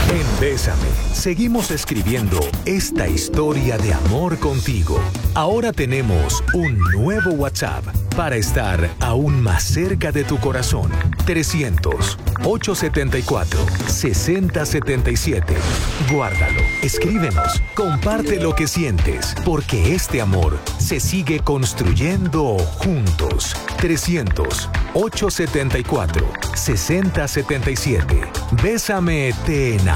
En Bésame, seguimos escribiendo esta historia de amor contigo. Ahora tenemos un nuevo WhatsApp para estar aún más cerca de tu corazón. 300-874-6077. Guárdalo, escríbenos, comparte lo que sientes, porque este amor se sigue construyendo juntos. 300-874-6077. Bésame, te enamoro.